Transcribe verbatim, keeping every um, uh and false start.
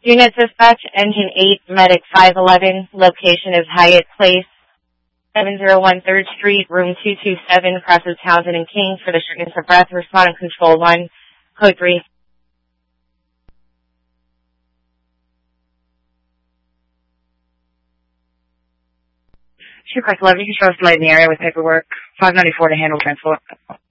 Unit Dispatch, Engine eight, Medic five eleven, location is Hyatt Place, seven oh one third Street, room two two seven, crosses Townsend and King for the shortness of breath. Respond and Control one, Code three. Two Cross eleven, you can show us light in the area with paperwork. five ninety-four to handle transport.